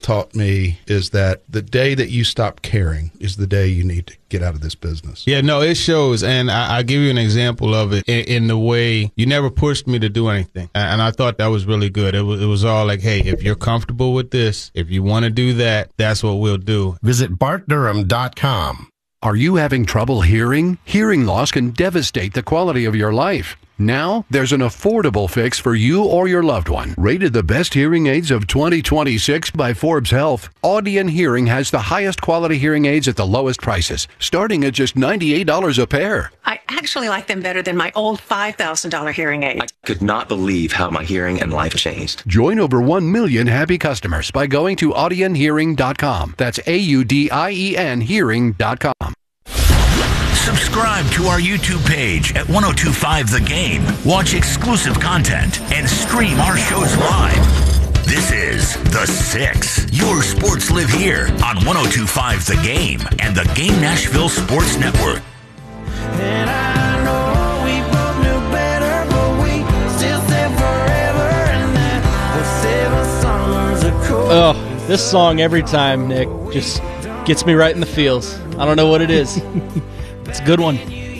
taught me is that the day that you stop caring is the day you need to get out of this business. Yeah, no, it shows. And I'll give you an example of it in the way you never pushed me to do anything. And I thought that was really good. It was all like, hey, if you're comfortable with this, if you want to do that, that's what we'll do. Visit BartDurham.com. Are you having trouble hearing? Hearing loss can devastate the quality of your life. Now, there's an affordable fix for you or your loved one. Rated the best hearing aids of 2026 by Forbes Health, Audion Hearing has the highest quality hearing aids at the lowest prices, starting at just $98 a pair. I actually like them better than my old $5,000 hearing aid. I could not believe how my hearing and life changed. Join over 1 million happy customers by going to audionhearing.com. That's AUDIEN hearing.com. Subscribe to our YouTube page at 1025 The Game. Watch exclusive content and stream our shows live. This is The Six. Your sports live here on 1025 The Game and the Game Nashville Sports Network. And I know we both knew better, but we still said forever, and that was 7 summers ago. Oh, this song every time, Nick, just gets me right in the feels. I don't know what it is. It's a good one.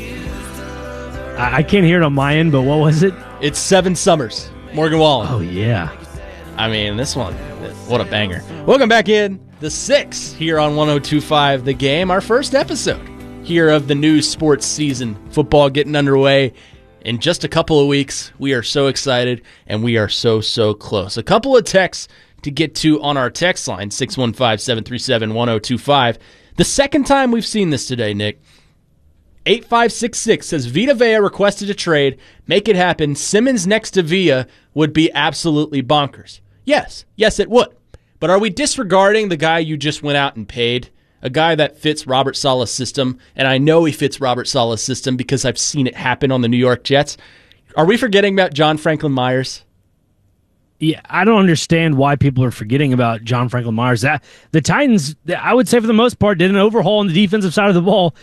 I can't hear it on my end, but what was it? It's 7 Summers. Morgan Wallen. Oh, yeah. I mean, this one, what a banger. Welcome back in. The Six here on 1025 The Game. Our first episode here of the new sports season. Football getting underway in just a couple of weeks. We are so excited, and we are so close. A couple of texts to get to on our text line, 615-737-1025. The second time we've seen this today, Nick. 8566 says Vita Vea requested a trade. Make it happen. Simmons next to Villa would be absolutely bonkers. Yes, it would. But are we disregarding the guy you just went out and paid? A guy that fits Robert Saleh's system, and I know he fits Robert Saleh's system because I've seen it happen on the New York Jets. Are we forgetting about John Franklin Myers? Yeah, I don't understand why people are forgetting about John Franklin Myers. The Titans, I would say for the most part, did an overhaul on the defensive side of the ball,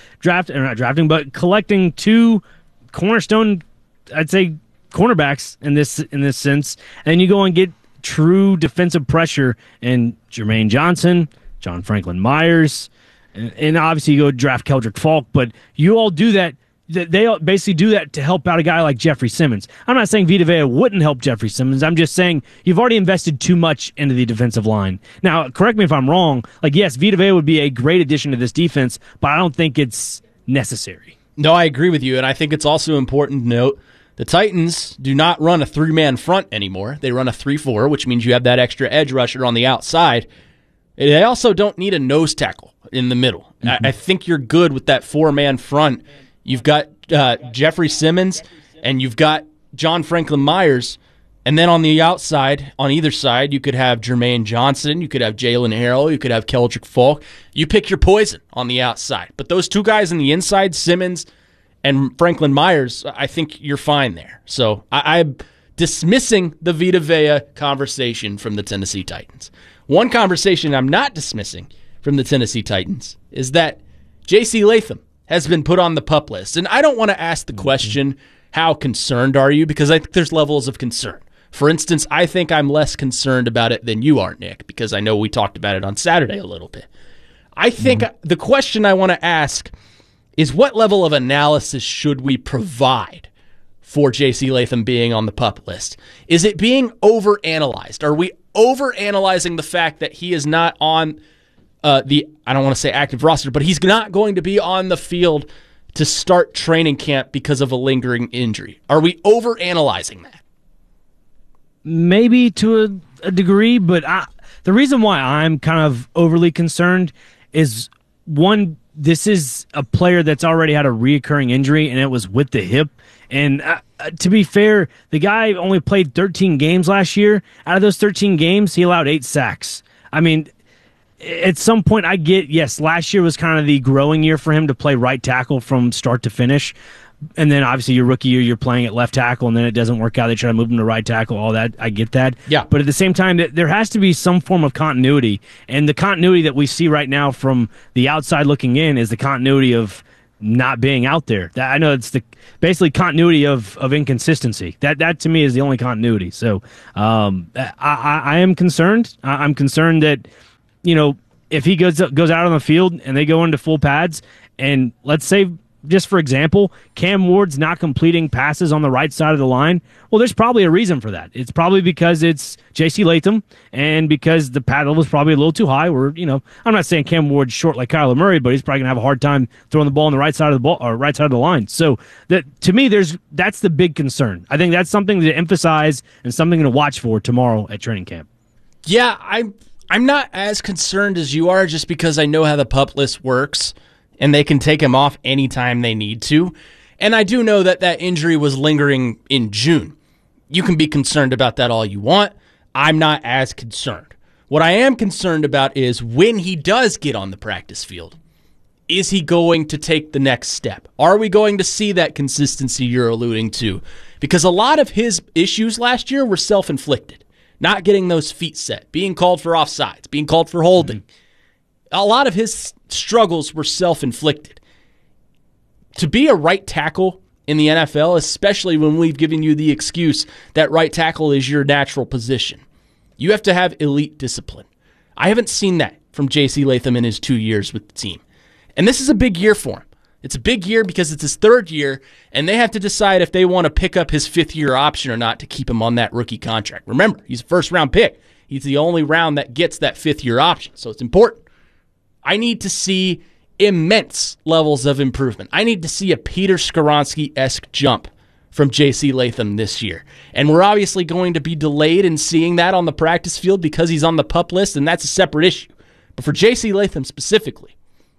collecting 2 cornerstone, I'd say, cornerbacks in this sense, and you go and get true defensive pressure in Jermaine Johnson, John Franklin Myers, and obviously you go draft Keldrick Falk, but you all do that. They basically do that to help out a guy like Jeffrey Simmons. I'm not saying Vita Vea wouldn't help Jeffrey Simmons. I'm just saying you've already invested too much into the defensive line. Now, correct me if I'm wrong. Yes, Vita Vea would be a great addition to this defense, but I don't think it's necessary. No, I agree with you, and I think it's also important to note the Titans do not run a 3-man front anymore. They run a 3-4, which means you have that extra edge rusher on the outside. They also don't need a nose tackle in the middle. Mm-hmm. I think you're good with that 4-man front. You've got Jeffrey Simmons, and you've got John Franklin Myers, and then on the outside, on either side, you could have Jermaine Johnson, you could have Jalen Harrell, you could have Keldrick Falk. You pick your poison on the outside. But those 2 guys on the inside, Simmons and Franklin Myers, I think you're fine there. So I'm dismissing the Vita Vea conversation from the Tennessee Titans. One conversation I'm not dismissing from the Tennessee Titans is that J.C. Latham has been put on the PUP list. And I don't want to ask the question, how concerned are you? Because I think there's levels of concern. For instance, I think I'm less concerned about it than you are, Nick, because I know we talked about it on Saturday a little bit. I think the question I want to ask is what level of analysis should we provide for J.C. Latham being on the PUP list? Is it being overanalyzed? Are we overanalyzing the fact that he is not on I don't want to say active roster, but he's not going to be on the field to start training camp because of a lingering injury? Are we overanalyzing that? Maybe to a degree, but the reason why I'm kind of overly concerned is, one, this is a player that's already had a reoccurring injury, and it was with the hip. And to be fair, the guy only played 13 games last year. Out of those 13 games, he allowed 8 sacks. I mean, at some point, I get, yes, last year was kind of the growing year for him to play right tackle from start to finish. And then, obviously, your rookie year, you're playing at left tackle, and then it doesn't work out. They try to move him to right tackle, all that. I get that. Yeah. But at the same time, there has to be some form of continuity. And the continuity that we see right now from the outside looking in is the continuity of not being out there. I know it's the basically continuity of inconsistency. That to me is the only continuity. So I am concerned. I'm concerned that if he goes out on the field and they go into full pads, and let's say, just for example, Cam Ward's not completing passes on the right side of the line, well, there's probably a reason for that. It's probably because it's J.C. Latham and because the pad level is probably a little too high. Or, I'm not saying Cam Ward's short like Kyler Murray, but he's probably going to have a hard time throwing the ball on the right side of the ball or right side of the line. So to me, that's the big concern. I think that's something to emphasize and something to watch for tomorrow at training camp. Yeah, I'm not as concerned as you are, just because I know how the PUP list works, and they can take him off anytime they need to. And I do know that injury was lingering in June. You can be concerned about that all you want. I'm not as concerned. What I am concerned about is when he does get on the practice field, is he going to take the next step? Are we going to see that consistency you're alluding to? Because a lot of his issues last year were self-inflicted. Not getting those feet set, being called for offsides, being called for holding. A lot of his struggles were self-inflicted. To be a right tackle in the NFL, especially when we've given you the excuse that right tackle is your natural position, you have to have elite discipline. I haven't seen that from J.C. Latham in his 2 years with the team. And this is a big year for him. It's a big year because it's his third year, and they have to decide if they want to pick up his fifth-year option or not to keep him on that rookie contract. Remember, he's a first-round pick. He's the only round that gets that fifth-year option, so it's important. I need to see immense levels of improvement. I need to see a Peter Skoronski-esque jump from J.C. Latham this year. And we're obviously going to be delayed in seeing that on the practice field because he's on the PUP list, and that's a separate issue. But for J.C. Latham specifically,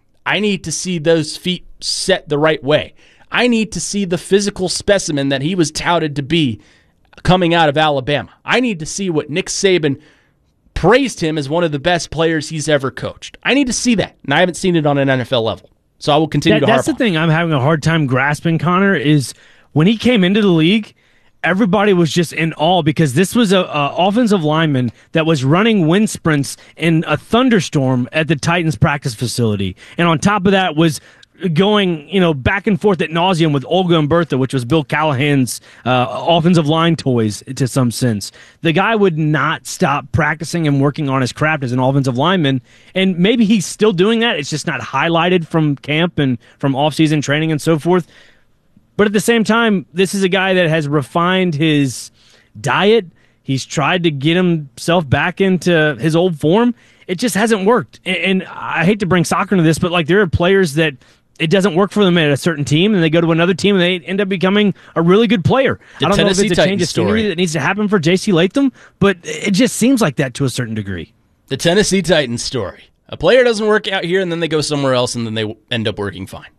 I need to see those feet set the right way. I need to see the physical specimen that he was touted to be coming out of Alabama. I need to see what Nick Saban praised him as one of the best players he's ever coached. I need to see that, and I haven't seen it on an NFL level. So I will continue to harp on. That's the thing I'm having a hard time grasping, Connor, is when he came into the league, everybody was just in awe because this was a offensive lineman that was running wind sprints in a thunderstorm at the Titans practice facility. And on top of that was going, back and forth at nauseum with Olga and Bertha, which was Bill Callahan's offensive line toys to some sense. The guy would not stop practicing and working on his craft as an offensive lineman. And maybe he's still doing that. It's just not highlighted from camp and from off-season training and so forth. But at the same time, this is a guy that has refined his diet. He's tried to get himself back into his old form. It just hasn't worked. And I hate to bring soccer into this, but there are players that it doesn't work for them at a certain team, and they go to another team, and they end up becoming a really good player. I don't know if it's a change of scenery that needs to happen for J.C. Latham, but it just seems like that to a certain degree. The Tennessee Titans story. A player doesn't work out here, and then they go somewhere else, and then they end up working fine.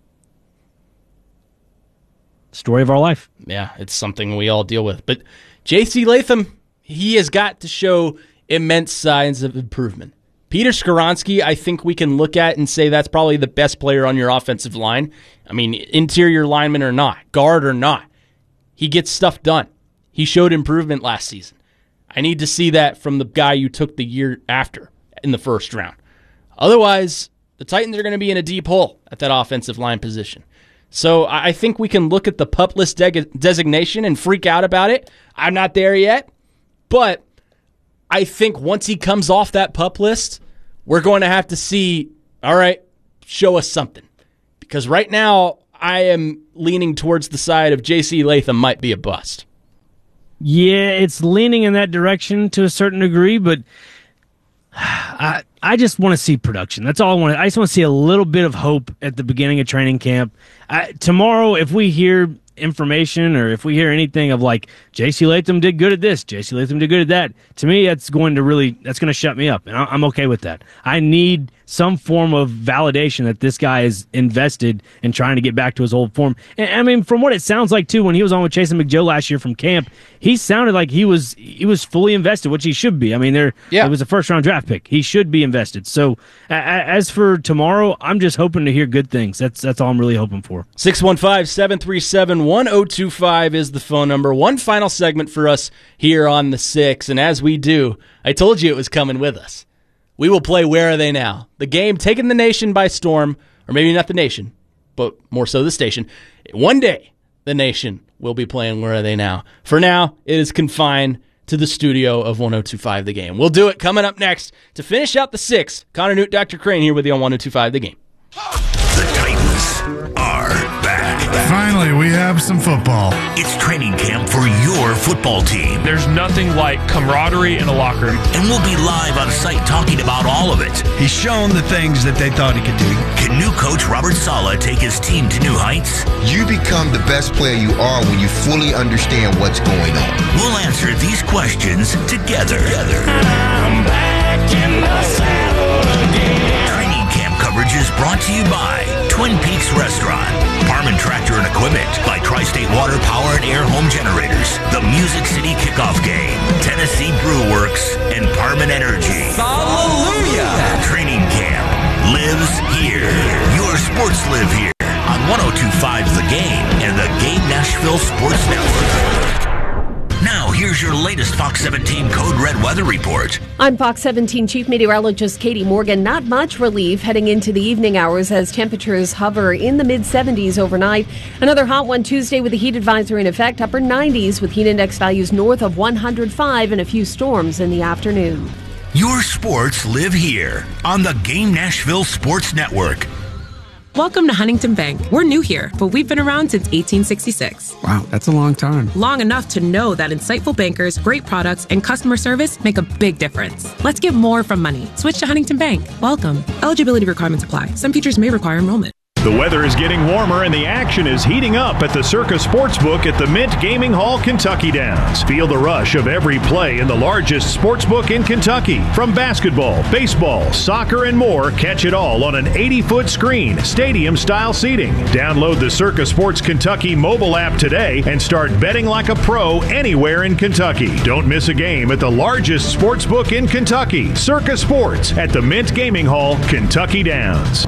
Story of our life. Yeah, it's something we all deal with. But J.C. Latham, he has got to show immense signs of improvement. Peter Skoronski, I think we can look at and say that's probably the best player on your offensive line. I mean, interior lineman or not, guard or not, he gets stuff done. He showed improvement last season. I need to see that from the guy you took the year after in the first round. Otherwise, the Titans are going to be in a deep hole at that offensive line position. So I think we can look at the PUP list designation and freak out about it. I'm not there yet, but I think once he comes off that PUP list, we're going to have to see, all right, show us something. Because right now, I am leaning towards the side of J.C. Latham might be a bust. Yeah, it's leaning in that direction to a certain degree, but I just want to see production. That's all I want. I just want to see a little bit of hope at the beginning of training camp. Tomorrow, if we hear information or if we hear anything of J.C. Latham did good at this, J.C. Latham did good at that, to me, that's going to shut me up, and I'm okay with that. I need some form of validation that this guy is invested in trying to get back to his old form. And I mean, from what it sounds like too, when he was on with Chase and McJoe last year from camp, he sounded like he was fully invested, which he should be. I mean, it was a first-round draft pick. He should be invested. So as for tomorrow, I'm just hoping to hear good things. That's all I'm really hoping for. 615-737-1025 is the phone number. One final segment for us here on the 6, and as we do, I told you it was coming with us. We will play Where Are They Now? The game taking the nation by storm, or maybe not the nation, but more so the station. One day, the nation will be playing Where Are They Now? For now, it is confined to the studio of 102.5 The Game. We'll do it coming up next to finish out the 6. Connor Newt, Dr. Crane here with you on 102.5 The Game. The Titans are back. Finally, we have some football. It's training camp for your football team. There's nothing like camaraderie in a locker room. And we'll be live on site talking about all of it. He's shown the things that they thought he could do. Can new coach Robert Saleh take his team to new heights? You become the best player you are when you fully understand what's going on. We'll answer these questions together. I'm back in the saddle again. Training camp coverage is brought to you by Twin Peaks Restaurant, Parman Tractor and Equipment, by Tri-State Water Power and Air Home Generators, the Music City Kickoff Game, Tennessee Brew Works, and Parman Energy. Hallelujah! Training camp lives here. Your sports live here on 102.5 The Game and the Game Nashville Sports Network. Now, here's your latest Fox 17 Code Red weather report. I'm Fox 17 Chief Meteorologist Katie Morgan. Not much relief heading into the evening hours as temperatures hover in the mid-70s overnight. Another hot one Tuesday with a heat advisory in effect, upper 90s with heat index values north of 105 and a few storms in the afternoon. Your sports live here on the Game Nashville Sports Network. Welcome to Huntington Bank. We're new here, but we've been around since 1866. Wow, that's a long time. Long enough to know that insightful bankers, great products, and customer service make a big difference. Let's get more from money. Switch to Huntington Bank. Welcome. Eligibility requirements apply. Some features may require enrollment. The weather is getting warmer and the action is heating up at the Circa Sportsbook at the Mint Gaming Hall, Kentucky Downs. Feel the rush of every play in the largest sportsbook in Kentucky. From basketball, baseball, soccer, and more, catch it all on an 80-foot screen, stadium-style seating. Download the Circa Sports Kentucky mobile app today and start betting like a pro anywhere in Kentucky. Don't miss a game at the largest sportsbook in Kentucky, Circa Sports at the Mint Gaming Hall, Kentucky Downs.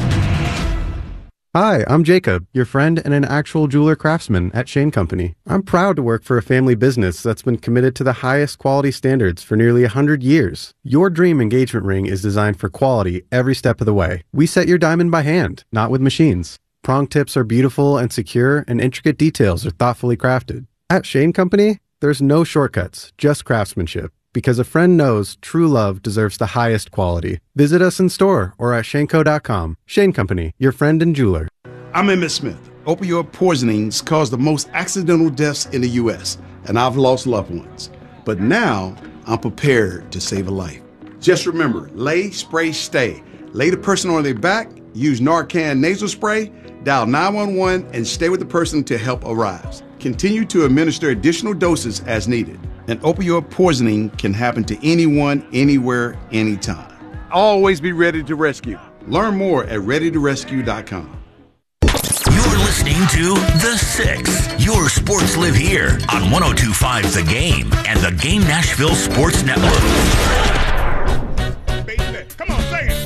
Hi, I'm Jacob, your friend and an actual jeweler craftsman at Shane Company. I'm proud to work for a family business that's been committed to the highest quality standards for nearly 100 years. Your dream engagement ring is designed for quality every step of the way. We set your diamond by hand, not with machines. Prong tips are beautiful and secure, and intricate details are thoughtfully crafted. At Shane Company, there's no shortcuts, just craftsmanship. Because a friend knows true love deserves the highest quality. Visit us in store or at shaneco.com. Shane Company, your friend and jeweler. I'm Emmett Smith. Opioid poisonings cause the most accidental deaths in the U.S., and I've lost loved ones. But now, I'm prepared to save a life. Just remember, lay, spray, stay. Lay the person on their back, use Narcan nasal spray, dial 911, and stay with the person until help arrives. Continue to administer additional doses as needed. And opioid poisoning can happen to anyone, anywhere, anytime. Always be ready to rescue. Learn more at readytorescue.com. You're listening to The Six. Your sports live here on 102.5 The Game and the Game Nashville Sports Network. Baby, come on, sing it.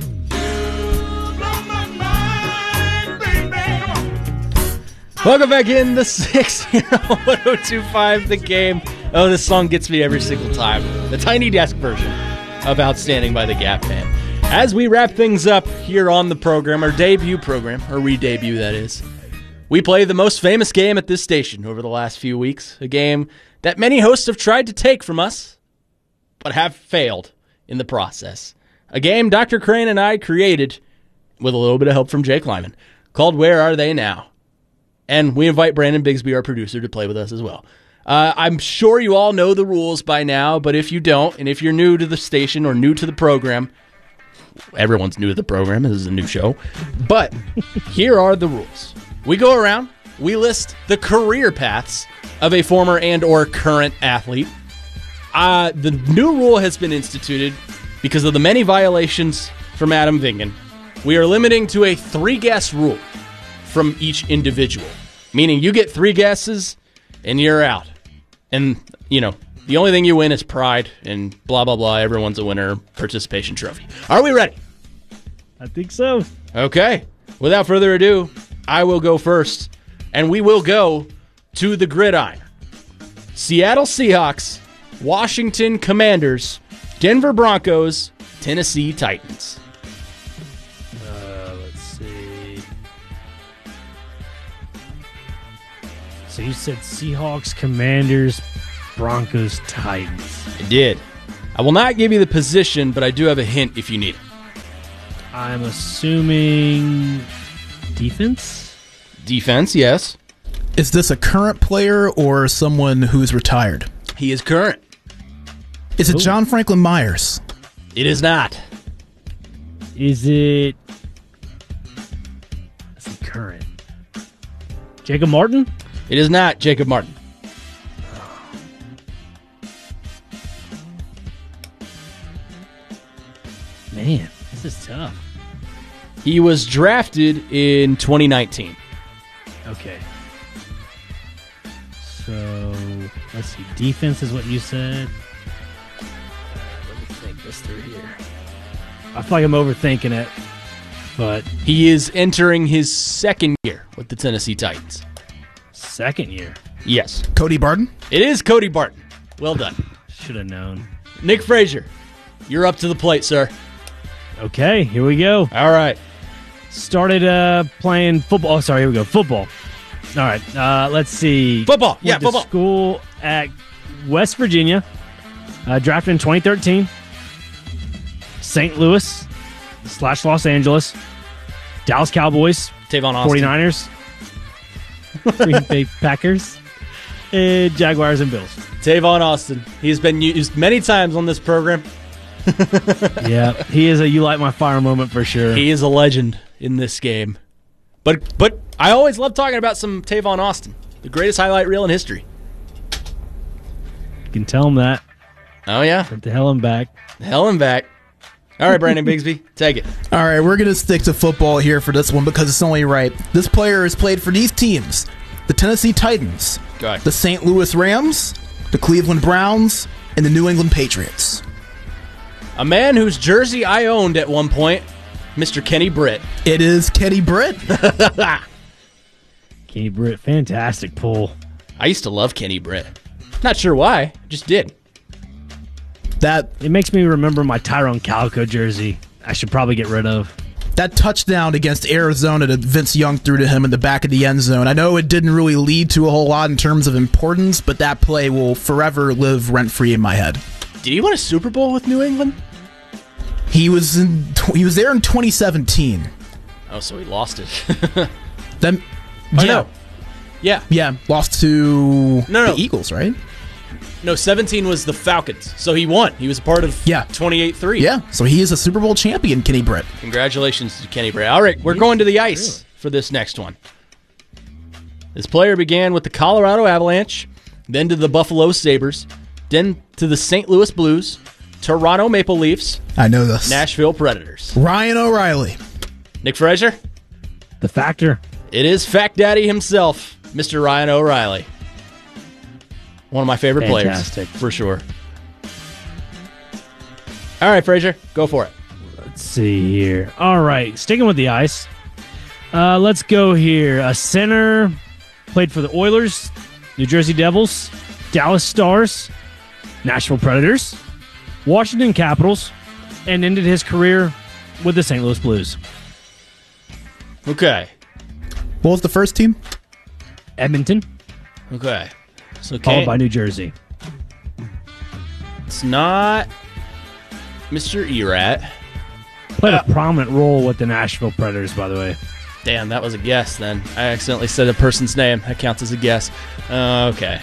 Welcome back in The Six here on 102.5 The Game. Oh, this song gets me every single time. The Tiny Desk version of Outstanding by the Gap Band. As we wrap things up here on the program, our debut program, or re-debut that is, we play the most famous game at this station over the last few weeks. A game that many hosts have tried to take from us, but have failed in the process. A game Dr. Crane and I created with a little bit of help from Jake Lyman, called Where Are They Now? And we invite Brandon Bigsby, our producer, to play with us as well. I'm sure you all know the rules by now, but if you don't, and if you're new to the station or new to the program, everyone's new to the program. This is a new show. But here are the rules. We go around, we list the career paths of a former and or current athlete. The new rule has been instituted because of the many violations from Adam Vingan. We are limiting to a 3-guess rule from each individual, meaning you get 3 guesses and you're out. And, you know, the only thing you win is pride and blah, blah, blah. Everyone's a winner participation trophy. Are we ready? I think so. Okay. Without further ado, I will go first, and we will go to the gridiron. Seattle Seahawks, Washington Commanders, Denver Broncos, Tennessee Titans. Let's see. So you said Seahawks, Commanders, Broncos, Titans. I did. I will not give you the position, but I do have a hint if you need it. I'm assuming defense? Defense, yes. Is this a current player or someone who's retired? He is current. Is it John Franklin Myers? It is not. Is it... Let's see, current. Jacob Martin? It is not Jacob Martin. Man, this is tough. He was drafted in 2019. Okay. So, let's see. Defense is what you said. Let me think this through here. I feel like I'm overthinking it, but... He is entering his second year with the Tennessee Titans. Second year? Yes. Cody Barton? It is Cody Barton. Well done. Should have known. Nick Frazier, you're up to the plate, sir. Okay, here we go. All right. Started playing football. Oh, sorry, here we go. Football. All right, let's see. Football. Went to Football. School at West Virginia. Drafted in 2013. St. Louis / Los Angeles. Dallas Cowboys. Tavon Austin. 49ers. Green Bay Packers. Jaguars and Bills. Tavon Austin. He's been used many times on this program. Yeah, he is a you light my fire moment for sure. He is a legend in this game. But I always love talking about some Tavon Austin, the greatest highlight reel in history. You can tell him that. Oh, yeah. But the hell and back. Hell and back. All right, Brandon Bigsby, take it. All right, we're going to stick to football here for this one because it's only right. This player has played for these teams: the Tennessee Titans, the St. Louis Rams, the Cleveland Browns, and the New England Patriots. A man whose jersey I owned at one point, Mr. Kenny Britt. It is Kenny Britt. Kenny Britt, fantastic pull. I used to love Kenny Britt. Not sure why, just did. It makes me remember my Tyrone Calico jersey. I should probably get rid of. That touchdown against Arizona that Vince Young threw to him in the back of the end zone. I know it didn't really lead to a whole lot in terms of importance, but that play will forever live rent-free in my head. Did he win a Super Bowl with New England? He was there in 2017. Oh, so he lost it. Then, no. Yeah, lost to the Eagles, right? No, 17 was the Falcons. So he won. He was a part of 28-3. Yeah, so he is a Super Bowl champion, Kenny Britt. Congratulations to Kenny Britt. All right, we're going to the ice for this next one. This player began with the Colorado Avalanche, then to the Buffalo Sabres, then to the St. Louis Blues, Toronto Maple Leafs. I know this. Nashville Predators. Ryan O'Reilly. Nick Frazier. The Factor. It is Fact Daddy himself, Mr. Ryan O'Reilly. One of my favorite players, for sure. All right, Frazier, go for it. Let's see here. All right, sticking with the ice. Let's go here. A center, played for the Oilers, New Jersey Devils, Dallas Stars, Nashville Predators, Washington Capitals, and ended his career with the St. Louis Blues. Okay. What was the first team? Edmonton. Okay. So followed by New Jersey. It's not Mr. Erat. Played a prominent role with the Nashville Predators, by the way. Damn, that was a guess then. I accidentally said a person's name. That counts as a guess. Okay.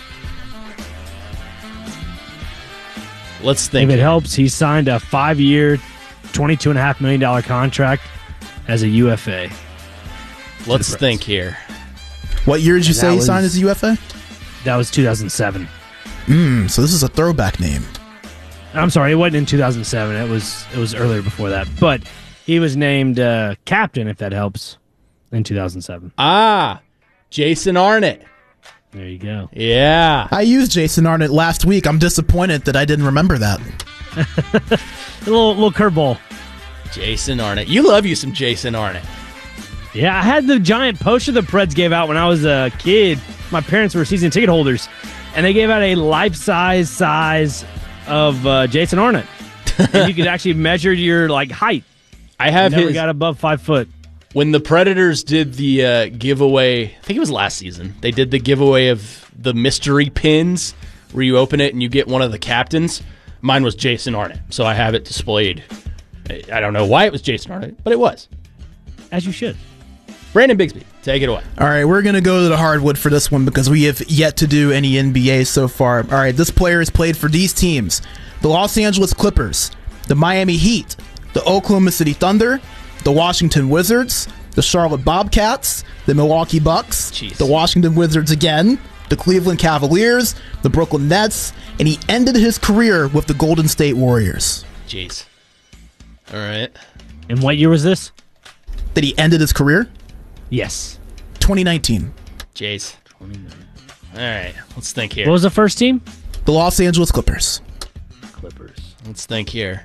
Let's think. If it helps, he signed a 5-year, $22.5 million contract as a UFA. Let's think here. What year did you say he signed as a UFA? That was 2007. So this is a throwback name. I'm sorry, it wasn't in 2007. It was earlier before that. But he was named captain, if that helps, in 2007. Jason Arnott. There you go. Yeah. I used Jason Arnott last week. I'm disappointed that I didn't remember that. A little curveball. Jason Arnott. You love you some Jason Arnott. Yeah, I had the giant poster the Preds gave out when I was a kid. My parents were season ticket holders, and they gave out a life-size of Jason Arnott. And you could actually measure your height. I have never got above 5 foot. When the Predators did the giveaway, I think it was last season, they did the giveaway of the mystery pins where you open it and you get one of the captains. Mine was Jason Arnott, so I have it displayed. I don't know why it was Jason Arnott, but it was. As you should. Brandon Bigsby, take it away. All right, we're going to go to the hardwood for this one because we have yet to do any NBA so far. All right, this player has played for these teams: the Los Angeles Clippers, the Miami Heat, the Oklahoma City Thunder, the Washington Wizards, the Charlotte Bobcats, the Milwaukee Bucks, the Washington Wizards again, the Cleveland Cavaliers, the Brooklyn Nets, and he ended his career with the Golden State Warriors. Jeez. All right. And what year was this? That he ended his career? Yes. 2019. Jeez. All right. Let's think here. What was the first team? The Los Angeles Clippers. Let's think here.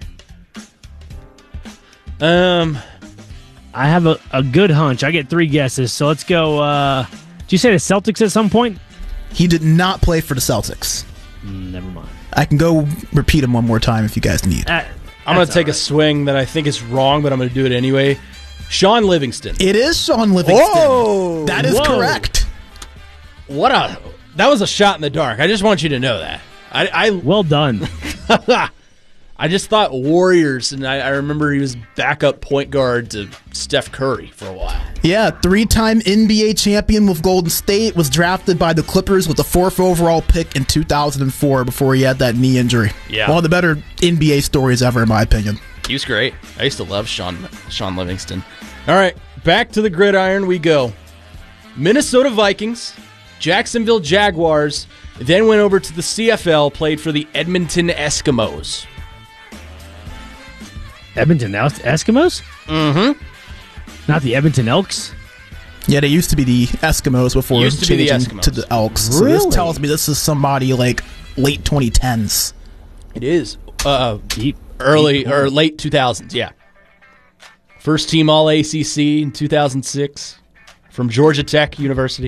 I have a good hunch. I get 3 guesses, so let's go. Did you say the Celtics at some point? He did not play for the Celtics. Never mind. I can go repeat him one more time if you guys need. I'm going to take a swing that I think is wrong, but I'm going to do it anyway. Sean Livingston. It is Sean Livingston. Whoa! That is correct. That was a shot in the dark. I just want you to know that. Well done. I just thought Warriors, and I remember he was backup point guard to Steph Curry for a while. Yeah, 3-time NBA champion with Golden State, was drafted by the Clippers with the 4th overall pick in 2004 before he had that knee injury. Yeah. One of the better NBA stories ever, in my opinion. He was great. I used to love Sean Livingston. All right, back to the gridiron we go. Minnesota Vikings, Jacksonville Jaguars, then went over to the CFL, played for the Edmonton Eskimos. Edmonton Eskimos? Mm-hmm. Not the Edmonton Elks? Yeah, they used to be the Eskimos before Used to be the changing Eskimos. to the Elks. So Really? this tells me this is somebody like late 2010s. It is. Early or late 2000s, yeah. First team All ACC in 2006 from Georgia Tech University.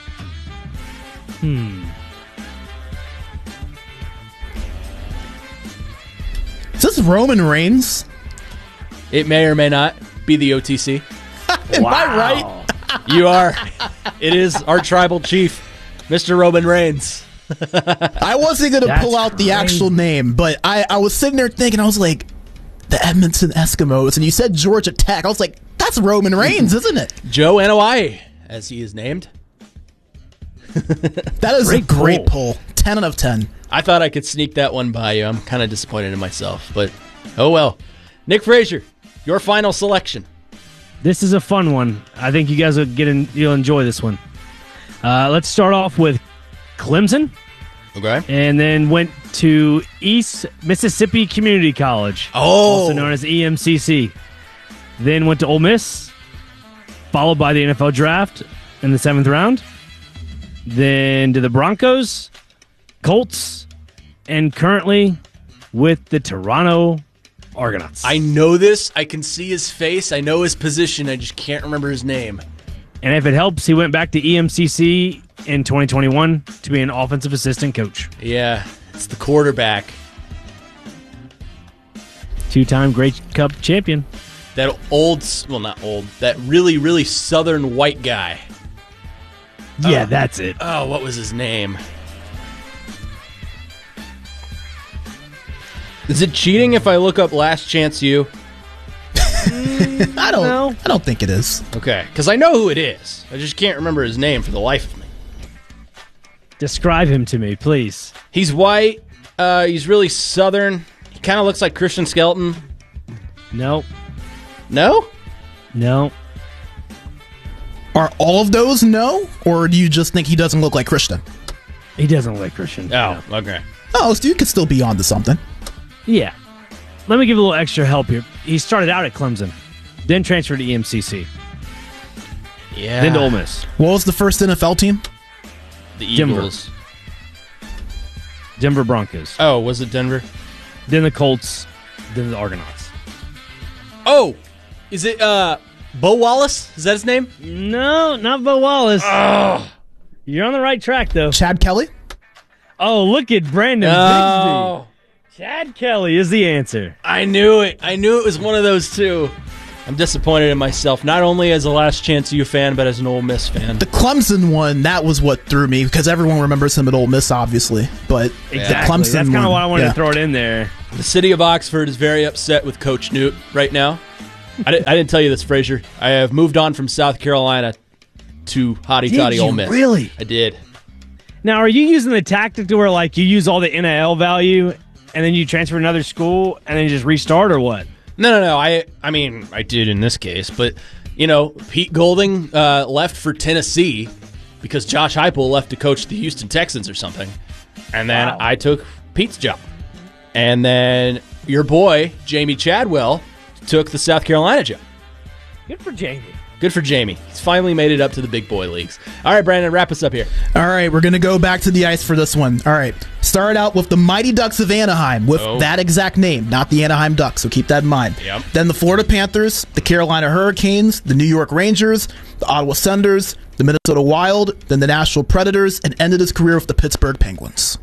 Is this Roman Reigns? It may or may not be the OTC. Am I right? You are. It is our tribal chief, Mr. Roman Reigns. I wasn't going to That's pull out the crazy. actual name, but I was sitting there thinking, I was like, the Edmonton Eskimos, and you said Georgia Tech. I was like, that's Roman Reigns, isn't it? Joe Anoa'i, as he is named. That is a great pull. 10 out of 10. I thought I could sneak that one by you. I'm kind of disappointed in myself, but oh well. Nick Frazier, your final selection. This is a fun one. I think you guys you'll enjoy this one. Let's start off with Clemson. Okay. And then went to East Mississippi Community College. Oh. Also known as EMCC. Then went to Ole Miss, followed by the NFL Draft in the 7th round. Then to the Broncos, Colts, and currently with the Toronto Argonauts. I know this. I can see his face. I know his position. I just can't remember his name. And if it helps, he went back to EMCC in 2021 to be an offensive assistant coach. Yeah, it's the quarterback. 2-time Grey Cup champion. That not old, that really, really southern white guy. Yeah, that's it. Oh, what was his name? Is it cheating if I look up Last Chance U? I don't think it is. Okay, because I know who it is. I just can't remember his name for the life of me. Describe him to me, please. He's white. He's really southern. He kind of looks like Christian Skelton. No. No? No. Are all of those no? Or do you just think he doesn't look like Christian? He doesn't look like Christian. Oh, okay. Oh, so you could still be onto something. Yeah. Let me give a little extra help here. He started out at Clemson, then transferred to EMCC, Yeah. then to Ole Miss. What was the first NFL team? The Denver. Eagles. Denver Broncos. Oh, was it Denver? Then the Colts, then the Argonauts. Oh, is it Bo Wallace? Is that his name? No, not Bo Wallace. Oh. You're on the right track, though. Chad Kelly? Oh, look at Brandon Bigsby. Chad Kelly is the answer. I knew it. I knew it was one of those two. I'm disappointed in myself, not only as a Last Chance U fan, but as an Ole Miss fan. The Clemson one, that was what threw me, because everyone remembers him at Ole Miss, obviously. But exactly. the Clemson That's kind of one, why I wanted to throw it in there. The city of Oxford is very upset with Coach Newt right now. I didn't tell you this, Frazier. I have moved on from South Carolina to hotty-toddy Ole Miss. Really? I did. Now, are you using the tactic to where, like, you use all the NIL value and then you transfer to another school and then you just restart, or what? No. I mean, I did in this case, but, Pete Golding left for Tennessee because Josh Heupel left to coach the Houston Texans or something. And then I took Pete's job. And then your boy, Jamie Chadwell, took the South Carolina job. Good for Jamie. Good for Jamie. He's finally made it up to the big boy leagues. All right, Brandon, wrap us up here. All right, we're going to go back to the ice for this one. All right, start out with the Mighty Ducks of Anaheim with that exact name, not the Anaheim Ducks, so keep that in mind. Yep. Then the Florida Panthers, the Carolina Hurricanes, the New York Rangers, the Ottawa Senators, the Minnesota Wild, then the Nashville Predators, and ended his career with the Pittsburgh Penguins.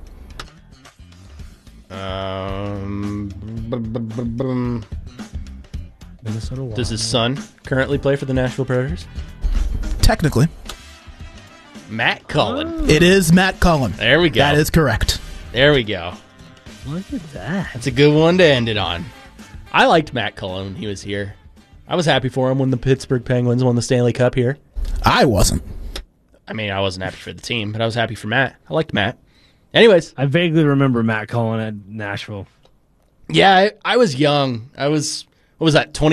Minnesota Wild. Does his son currently play for the Nashville Predators? Technically. Matt Cullen. It is Matt Cullen. There we go. That is correct. There we go. Look at that. That's a good one to end it on. I liked Matt Cullen when he was here. I was happy for him when the Pittsburgh Penguins won the Stanley Cup here. I wasn't. I mean, I wasn't happy for the team, but I was happy for Matt. I liked Matt. Anyways. I vaguely remember Matt Cullen at Nashville. Yeah, I was young. I was, what was that,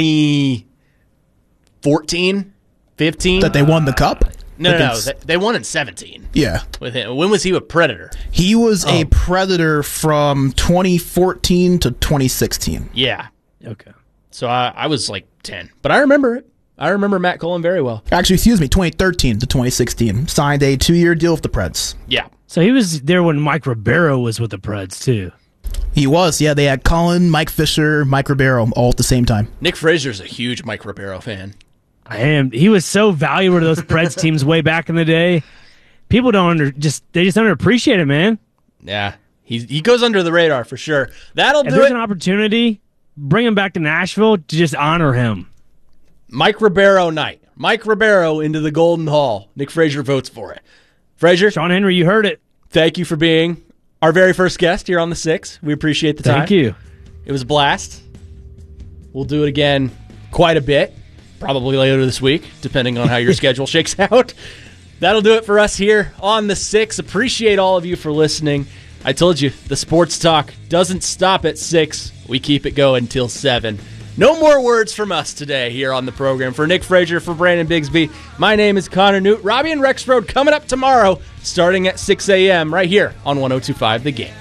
2014? 15? That they won the Cup? No. They won in 17. Yeah. With him. When was he a Predator? He was a Predator from 2014 to 2016. Yeah. Okay. So I was like 10. But I remember it. I remember Matt Cullen very well. Actually, 2013 to 2016. Signed a 2-year deal with the Preds. Yeah. So he was there when Mike Ribeiro was with the Preds, too. He was, yeah. They had Cullen, Mike Fisher, Mike Ribeiro all at the same time. Nick Frazier's a huge Mike Ribeiro fan. I am. He was so valuable to those Preds teams way back in the day. People they just underappreciate it, man. Yeah. He goes under the radar for sure. That'll do it. There's an opportunity, bring him back to Nashville to just honor him. Mike Ribeiro night. Mike Ribeiro into the Golden Hall. Nick Frazier votes for it. Frazier. Sean Henry, you heard it. Thank you for being our very first guest here on the 6. We appreciate the time. Thank you. It was a blast. We'll do it again quite a bit. Probably later this week, depending on how your schedule shakes out. That'll do it for us here on the 6. Appreciate all of you for listening. I told you, the sports talk doesn't stop at 6. We keep it going till 7. No more words from us today here on the program. For Nick Frazier, for Brandon Bigsby, my name is Connor Newt. Robbie and Rex Road coming up tomorrow, starting at 6 a.m. right here on 102.5 The Game.